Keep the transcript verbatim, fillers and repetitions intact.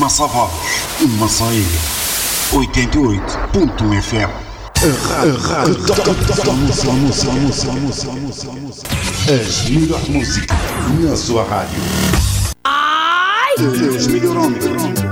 Massavados, Massaia, oitenta e oito ponto um F M. A rádio as melhores músicas na sua rádio. Deus melhor onda.